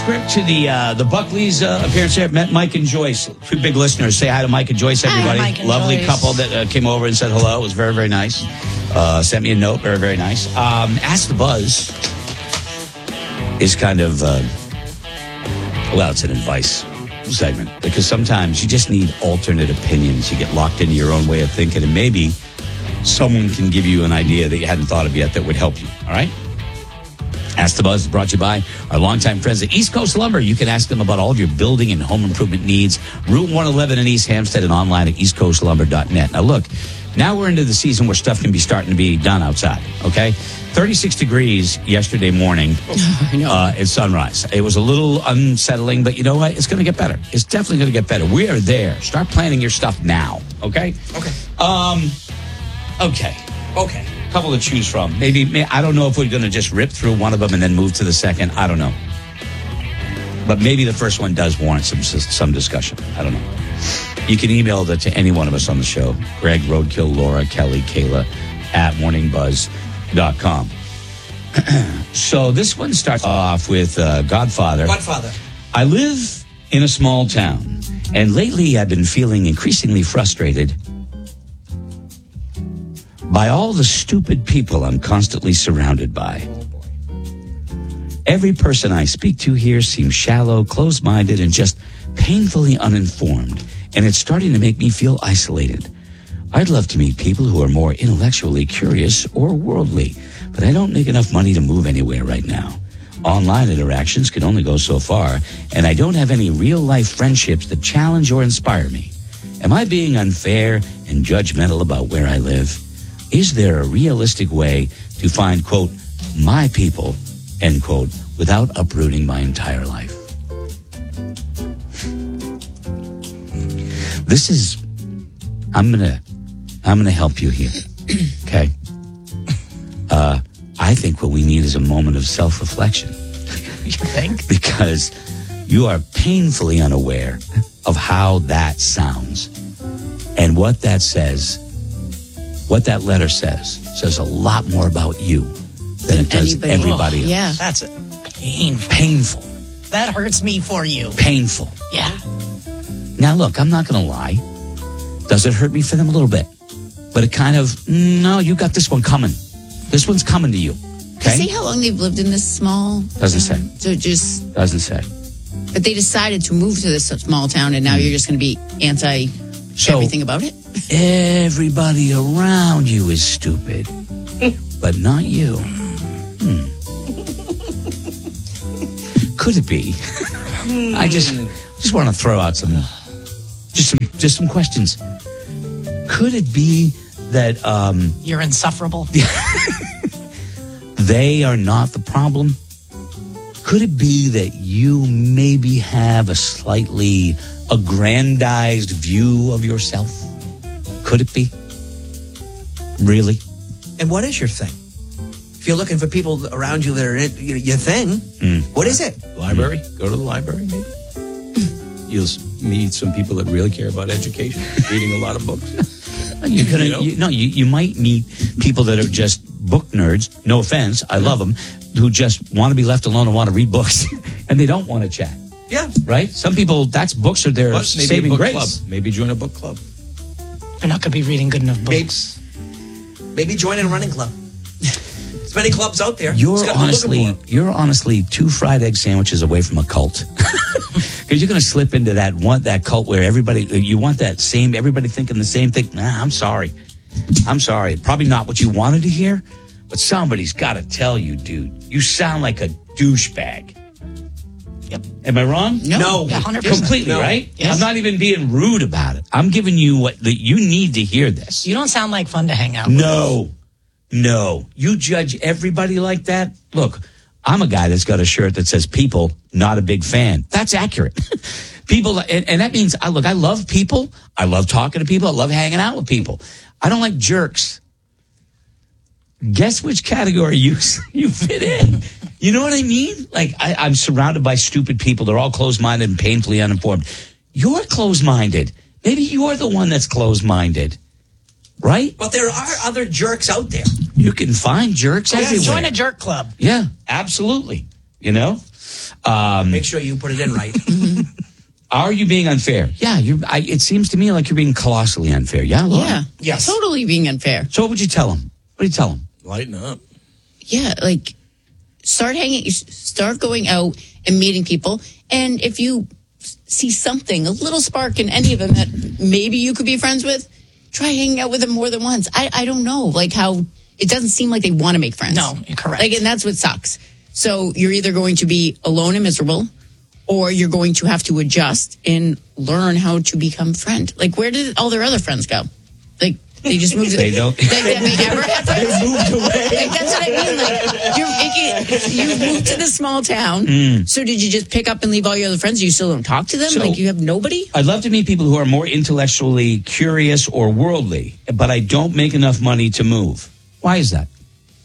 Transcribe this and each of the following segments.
postscript to the Buckley's appearance there. Met Mike and Joyce, two big listeners. Say hi to Mike and Joyce, everybody. Hi, Mike and Lovely Joyce. couple that came over and said hello. It was very, very nice. Sent me a note. Very, very nice. Ask the Buzz is kind of, it's an advice segment, because sometimes you just need alternate opinions. You get locked into your own way of thinking, and maybe someone can give you an idea that you hadn't thought of yet that would help you. All right? Ask the Buzz is brought to you by our longtime friends at East Coast Lumber. You can ask them about all of your building and home improvement needs. Route 111 in East Hampstead and online at eastcoastlumber.net. Now, look, now we're into the season where stuff can be starting to be done outside, okay? 36 degrees yesterday morning at sunrise. It was a little unsettling, but you know what? It's going to get better. It's definitely going to get better. We are there. Start planning your stuff now, okay? Okay. Okay. Couple to choose from. Maybe I don't know if we're going to just rip through one of them and then move to the second. I don't know. But maybe the first one does warrant some discussion. I don't know. You can email that to any one of us on the show. Greg, Roadkill, Laura, Kelly, Kayla at morningbuzz.com. So this one starts off with Godfather. I live in a small town, and lately I've been feeling increasingly frustrated by all the stupid people I'm constantly surrounded by. Every person I speak to here seems shallow, closed-minded, and just painfully uninformed, and it's starting to make me feel isolated. I'd love to meet people who are more intellectually curious or worldly, but I don't make enough money to move anywhere right now. Online interactions can only go so far, and I don't have any real-life friendships that challenge or inspire me. Am I being unfair and judgmental about where I live? Is there a realistic way to find, quote, my people, end quote, without uprooting my entire life? I'm gonna help you here, okay? I think what we need is a moment of self-reflection. You think? Because you are painfully unaware of how that sounds. And what that says, what that letter says a lot more about you than it does everybody else. Yeah, that's Painful. That hurts me for you. Painful. Yeah. Now, look, I'm not going to lie. Does it hurt me for them a little bit? But it kind of, no, you got this one coming. This one's coming to you. Okay? See how long they've lived in this small Doesn't say. So just, Doesn't say. but they decided to move to this small town, and now you're just going to be anti everything about it? Everybody around you is stupid, but not you. Could it be? I just want to throw out some questions. Could it be that You're insufferable. they are not the problem? Could it be that you maybe have a slightly aggrandized view of yourself? Could it be? Really? And what is your thing? If you're looking for people around you that are your thing, what is it? Library? Go to the library, maybe. You'll meet some people that really care about education, reading a lot of books. You might meet people that are just book nerds. No offense, I love them, who just want to be left alone and want to read books, and they don't want to chat. Yeah. Right? Some people, books are their Maybe saving a book grace. club. Maybe join a book club. You're not going to be reading good enough books. Maybe join a running club. There's many clubs out there. You're honestly 2 fried egg sandwiches away from a cult. Because you're going to slip into that cult where you want everybody thinking the same thing. Nah, I'm sorry. Probably not what you wanted to hear, but somebody's got to tell you, dude, you sound like a douchebag. Yep. Am I wrong? No. Yeah, 100%. Completely, No. right? Yes. I'm not even being rude about it. I'm giving you you need to hear this. You don't sound like fun to hang out with. No. You judge everybody like that? Look, I'm a guy that's got a shirt that says people, not a big fan. That's accurate. People, and that means, I love people. I love talking to people. I love hanging out with people. I don't like jerks. Guess which category you fit in? You know what I mean? Like, I'm surrounded by stupid people. They're all closed-minded and painfully uninformed. You're closed-minded. Maybe you're the one that's closed-minded. Right? But there are other jerks out there. You can find jerks everywhere. Join a jerk club. Yeah, absolutely. You know? Make sure you put it in right. Are you being unfair? Yeah, it seems to me like you're being colossally unfair. Yeah, Laura? Yeah. Yes. Totally being unfair. So what would you tell him? What do you tell him? Lighten up. Yeah, like start going out and meeting people. And if you see something, a little spark in any of them that maybe you could be friends with, try hanging out with them more than once. I don't know, like how it doesn't seem like they want to make friends. No, you're correct. Like, and that's what sucks. So you're either going to be alone and miserable, or you're going to have to adjust and learn how to become friend. Like, where did all their other friends go? Like, they just moved. They don't. They never had friends. They moved away. Like, that's what I mean. Like, you moved to the small town. So did you just pick up and leave all your other friends? You still don't talk to them? So- like, you have nobody? I'd love to meet people who are more intellectually curious or worldly, but I don't make enough money to move. Why is that?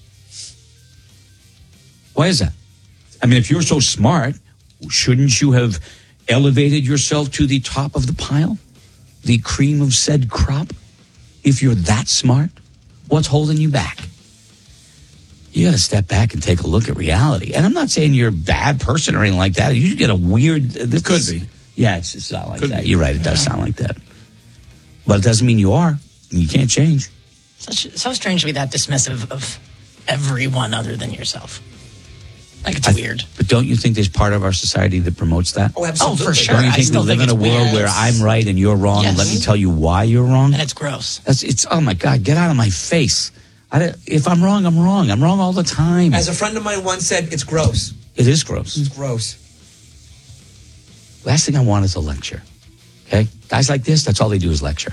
Why is that? I mean, if you're so smart, shouldn't you have elevated yourself to the top of the pile? The cream of said crop? If you're that smart, what's holding you back? You got to step back and take a look at reality. And I'm not saying you're a bad person or anything like that. You get a weird... This Could be. Yeah, it's not like Could that. be. You're right. It does sound like that. But it doesn't mean you are. You can't change. So strange to be that dismissive of everyone other than yourself. Like, it's weird. But don't you think there's part of our society that promotes that? Oh, absolutely. for sure. Don't you I think we still live think in a it's world weird. where I'm right and you're wrong, and let Yes. me tell you why you're wrong? And it's gross. It's oh my God, get out of my face. If I'm wrong, I'm wrong. I'm wrong all the time. As a friend of mine once said, it's gross. It is gross. It's gross. Last thing I want is a lecture. Okay? Guys like this, that's all they do is lecture.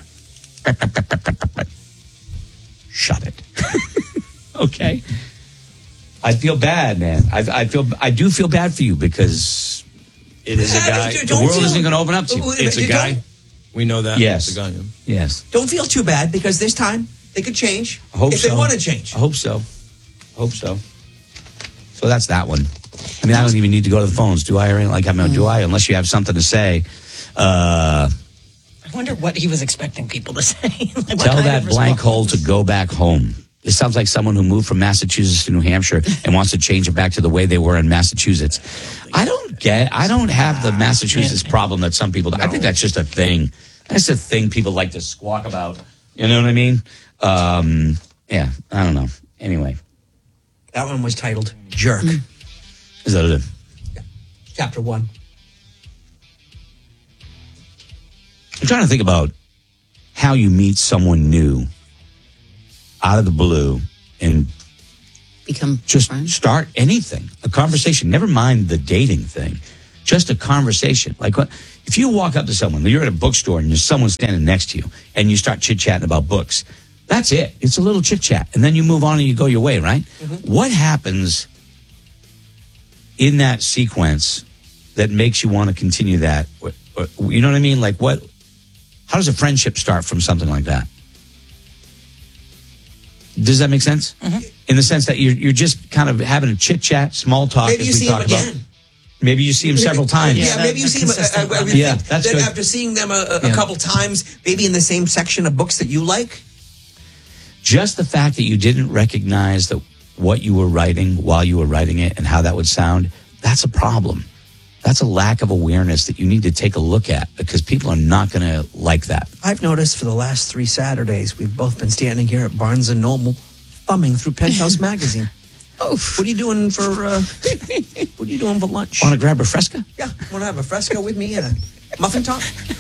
Shut it. Okay? I feel bad, man. I do feel bad for you because It is a guy. the world isn't going to open up to you. It's a guy. We know that. Yes. It's a guy. Yeah. Yes. Don't feel too bad because this time they could change. I hope if so. they want to change. I hope so. So that's that one. I mean, I don't even need to go to the phones, do I? Or anything like, I mean, do I? Unless you have something to say. I wonder what he was expecting people to say. Like, what Tell kind that of blank response? hole to go back home. It sounds like someone who moved from Massachusetts to New Hampshire and wants to change it back to the way they were in Massachusetts. I don't have the Massachusetts problem that some people do. I think that's just a thing. That's a thing people like to squawk about. You know what I mean? Yeah, I don't know. Anyway. That one was titled Jerk. Is that it? Chapter 1. I'm trying to think about how you meet someone new out of the blue and Become just friends? start anything, a conversation. Never mind the dating thing, just a conversation. Like, what if you walk up to someone, you're at a bookstore and there's someone standing next to you and you start chit-chatting about books. That's it. It's a little chit-chat. And then you move on and you go your way, right? Mm-hmm. What happens in that sequence that makes you want to continue that? You know what I mean? Like, how does a friendship start from something like that? Does that make sense? Mm-hmm. In the sense that you're just kind of having a chit chat, small talk. Maybe you as we see him talk about. again. Maybe you see him several times. Yeah, maybe you see him. Yeah, that's then good. after seeing them a couple times, maybe in the same section of books that you like. Just the fact that you didn't recognize that what you were writing while you were writing it and how that would sound, that's a problem. That's a lack of awareness that you need to take a look at because people are not going to like that. I've noticed for the last 3 Saturdays, we've both been standing here at Barnes & Noble, thumbing through Penthouse magazine. Oh, what are you doing for? What are you doing for lunch? Want to grab a Fresca? Yeah, want to have a Fresca with me and a muffin top?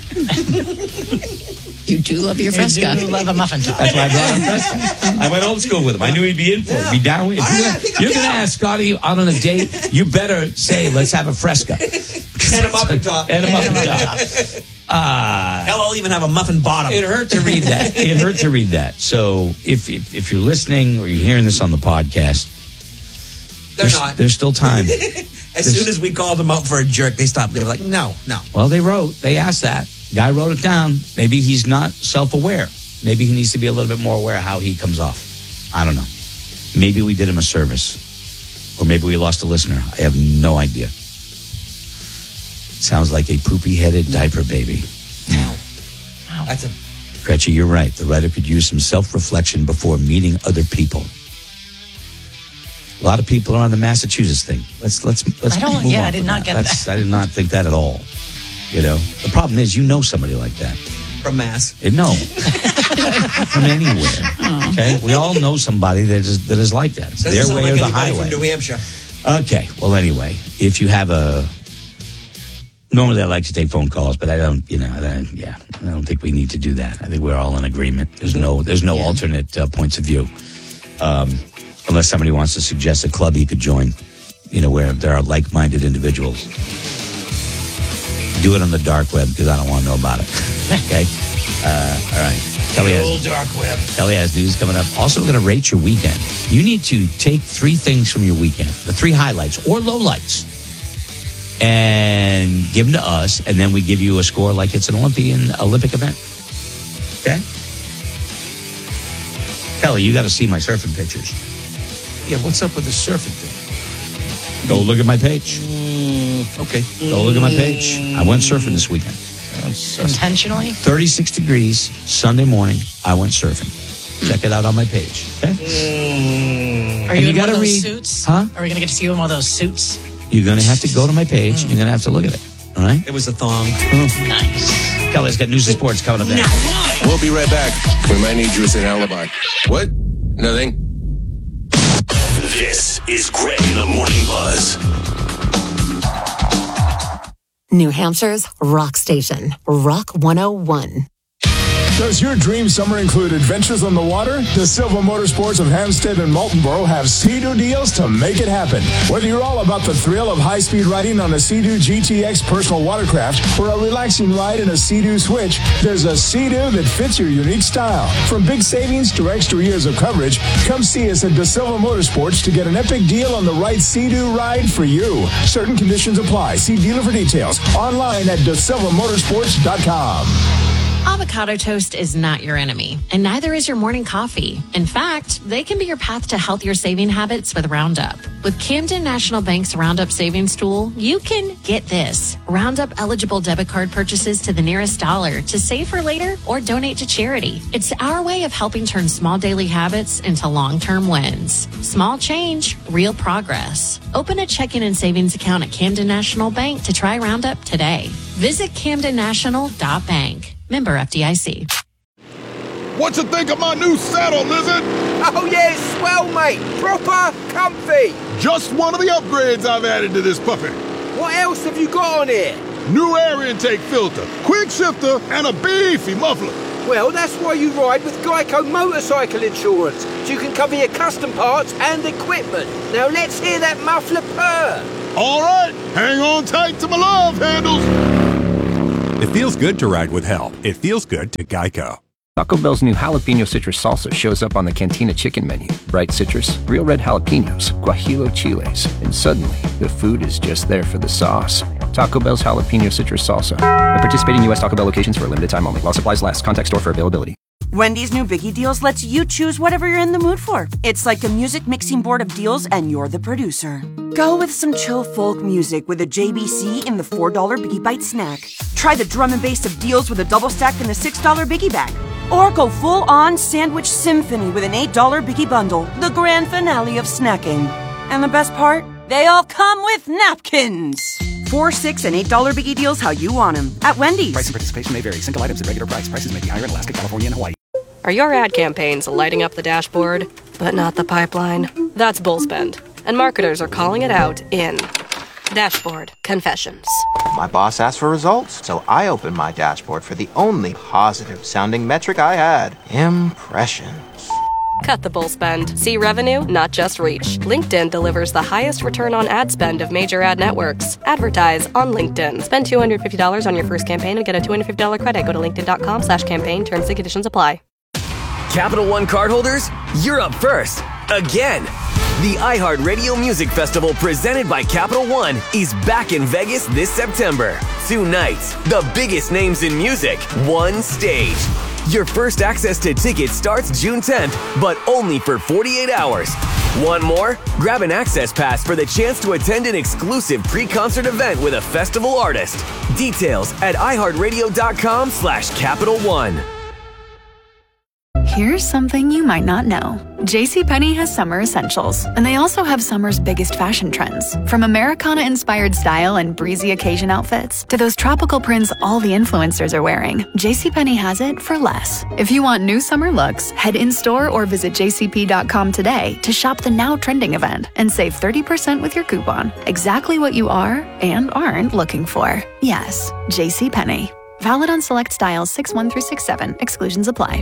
You do love your Fresca. You do love a muffin top. That's why I brought him Fresca. I went old school with him. I knew he'd be in for it. Be down with it. If you're going to ask Scotty out on a date, you better say, let's have a Fresca. And a muffin top. And a muffin top. Hell, I'll even have a muffin bottom. It hurt to read that. It hurt to read that. So if you're listening or you're hearing this on the podcast, They're not. There's still time. As soon as we called them out for a jerk, they stopped. They were like, no. Well, they asked that. Guy wrote it down. Maybe he's not self-aware. Maybe he needs to be a little bit more aware of how he comes off. I don't know. Maybe we did him a service. Or maybe we lost a listener. I have no idea. Sounds like a poopy-headed diaper baby. Wow. That's a... Gretchen, you're right. The writer could use some self-reflection before meeting other people. A lot of people are on the Massachusetts thing. Let's I don't- move yeah, on I did from not get that. I did not think that at all. You know, the problem is, you know somebody like that. From Mass. No, from anywhere. Okay, we all know somebody that is like that. It's their way or the highway. From New Hampshire. Okay. Well, anyway, if you have normally I like to take phone calls, but I don't. I don't think we need to do that. I think we're all in agreement. There's no alternate points of view, unless somebody wants to suggest a club you could join. Where there are like-minded individuals. Do it on the dark web because I don't want to know about it. Okay. All right. Kelly has news coming up. Also, we're going to rate your weekend. You need to take 3 things from your weekend, the 3 highlights or lowlights, and give them to us, and then we give you a score like it's an Olympic event. Okay? Kelly, you got to see my surfing pictures. Yeah, what's up with the surfing thing? Go look at my page. Okay. Go look at my page. I went surfing this weekend. Intentionally? 36 degrees, Sunday morning, I went surfing. Check it out on my page. Okay? Are you in one gotta of those read- suits? Huh? Are we going to get to see you in one of those suits? You're going to have to go to my page. You're going to have to look at it. All right? It was a thong. Nice. Kelly's got news and sports coming up next. We'll be right back. We might need you as an alibi. What? Nothing. This is Greg in the Morning Buzz. New Hampshire's rock station, Rock 101. Does your dream summer include adventures on the water? The Silva Motorsports of Hampstead and Moultonborough have Sea-Doo deals to make it happen. Whether you're all about the thrill of high-speed riding on a Sea-Doo GTX personal watercraft or a relaxing ride in a Sea-Doo Switch, there's a Sea-Doo that fits your unique style. From big savings to extra years of coverage, come see us at De Silva Motorsports to get an epic deal on the right Sea-Doo ride for you. Certain conditions apply. See dealer for details. Online at DeSilvaMotorsports.com. Avocado toast is not your enemy, and neither is your morning coffee. In fact, they can be your path to healthier saving habits with Roundup. With Camden National Bank's Roundup Savings Tool, you can get this. Roundup eligible debit card purchases to the nearest dollar to save for later or donate to charity. It's our way of helping turn small daily habits into long-term wins. Small change, real progress. Open a checking and savings account at Camden National Bank to try Roundup today. Visit camdennational.bank. Member FDIC. What you think of my new saddle, Lizard? Oh, yeah, it's swell, mate. Proper comfy. Just one of the upgrades I've added to this puppy. What else have you got on it? New air intake filter, quick shifter, and a beefy muffler. Well, that's why you ride with Geico Motorcycle Insurance, so you can cover your custom parts and equipment. Now let's hear that muffler purr. All right, hang on tight to my love handles. It feels good to ride with help. It feels good to Geico. Taco Bell's new jalapeno citrus salsa shows up on the Cantina chicken menu. Bright citrus, real red jalapenos, guajillo chiles, and suddenly the food is just there for the sauce. Taco Bell's jalapeno citrus salsa. At participating U.S. Taco Bell locations for a limited time only. While supplies last. Contact store for availability. Wendy's new Biggie Deals lets you choose whatever you're in the mood for. It's like a music mixing board of deals, and you're the producer. Go with some chill folk music with a JBC in the $4 Biggie Bite snack. Try the drum and bass of deals with a double stack in the $6 Biggie Bag. Or go full-on sandwich symphony with an $8 Biggie Bundle, the grand finale of snacking. And the best part? They all come with napkins. $4, $6, and $8 Biggie Deals how you want them at Wendy's. Price and participation may vary. Single items at regular price. Prices may be higher in Alaska, California, and Hawaii. Are your ad campaigns lighting up the dashboard, but not the pipeline? That's Bullspend, and marketers are calling it out in Dashboard Confessions. My boss asked for results, so I opened my dashboard for the only positive-sounding metric I had: impressions. Cut the bull spend. See revenue, not just reach. LinkedIn delivers the highest return on ad spend of major ad networks. Advertise on LinkedIn. Spend $250 on your first campaign and get a $250 credit. Go to linkedin.com/campaign. Terms and conditions apply. Capital One cardholders, you're up first. Again. The iHeartRadio Music Festival presented by Capital One is back in Vegas this September. 2 nights, the biggest names in music, one stage. Your first access to tickets starts June 10th, but only for 48 hours. Want more? Grab an access pass for the chance to attend an exclusive pre-concert event with a festival artist. Details at iHeartRadio.com/Capital One. Here's something you might not know. JCPenney has summer essentials, and they also have summer's biggest fashion trends. From Americana-inspired style and breezy occasion outfits to those tropical prints all the influencers are wearing, JCPenney has it for less. If you want new summer looks, head in-store or visit jcp.com today to shop the now trending event and save 30% with your coupon. Exactly what you are and aren't looking for. Yes, JCPenney. Valid on select styles 6-1 through 6-7. Exclusions apply.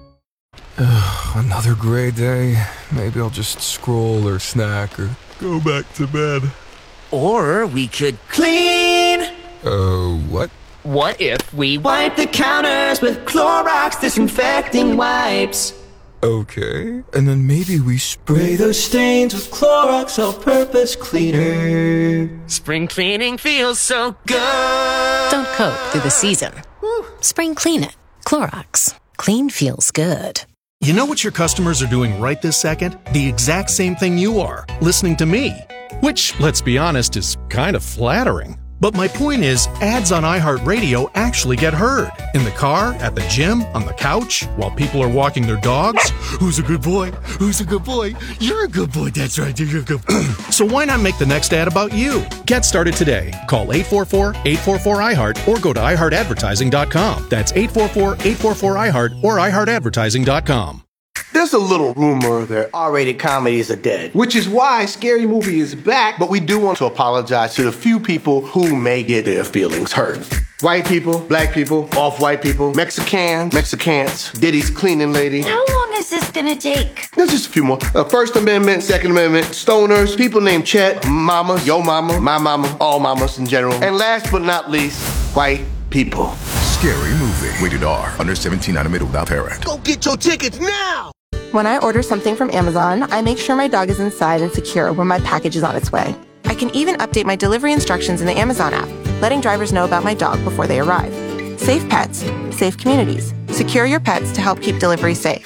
Another gray day. Maybe I'll just scroll or snack or go back to bed. Or we could clean. What? What if we wipe the counters with Clorox disinfecting wipes? Okay. And then maybe we Spray those stains with Clorox all-purpose cleaner. Spring cleaning feels so good. Don't cope through the season. Spring clean it. Clorox. Clean feels good. You know what your customers are doing right this second? The exact same thing you are, listening to me. Which, let's be honest, is kind of flattering. But my point is, ads on iHeartRadio actually get heard. In the car, at the gym, on the couch, while people are walking their dogs. Who's a good boy? Who's a good boy? You're a good boy. That's right. You're a good boy. So why not make the next ad about you? Get started today. Call 844-844-iHeart or go to iHeartAdvertising.com. That's 844-844-iHeart or iHeartAdvertising.com. There's a little rumor that R-rated comedies are dead, which is why Scary Movie is back, but we do want to apologize to the few people who may get their feelings hurt. White people, black people, off-white people, Mexicans, Diddy's cleaning lady. How long is this gonna take? There's just a few more. First Amendment, Second Amendment, stoners, people named Chet, mamas, yo mama, my mama, all mamas in general. And last but not least, white people. Scary Movie. Rated R. Under 17, animated without parent. Go get your tickets now! When I order something from Amazon, I make sure my dog is inside and secure when my package is on its way. I can even update my delivery instructions in the Amazon app, letting drivers know about my dog before they arrive. Safe pets, safe communities. Secure your pets to help keep delivery safe.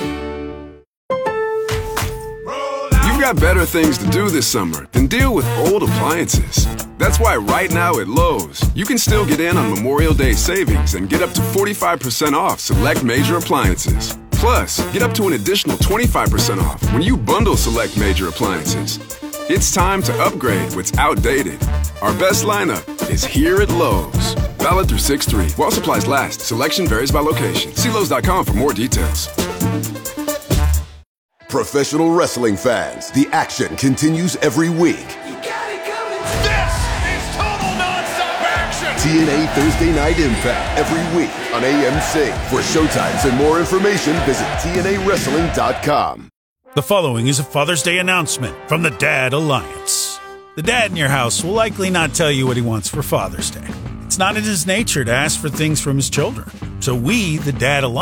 You've got better things to do this summer than deal with old appliances. That's why right now at Lowe's, you can still get in on Memorial Day savings and get up to 45% off select major appliances. Plus, get up to an additional 25% off when you bundle select major appliances. It's time to upgrade what's outdated. Our best lineup is here at Lowe's. Valid through 6/3. While supplies last, selection varies by location. See Lowe's.com for more details. Professional wrestling fans, the action continues every week. TNA Thursday Night Impact every week on AMC. For showtimes and more information, visit TNAWrestling.com. The following is a Father's Day announcement from the Dad Alliance. The dad in your house will likely not tell you what he wants for Father's Day. It's not in his nature to ask for things from his children. So we, the Dad Alliance,